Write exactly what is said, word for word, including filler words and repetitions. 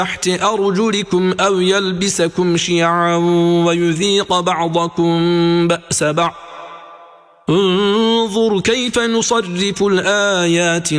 تحت أرجلكم أو يلبسكم شيعا ويذيق بعضكم بأس بعض انظر كيف نصرف الآيات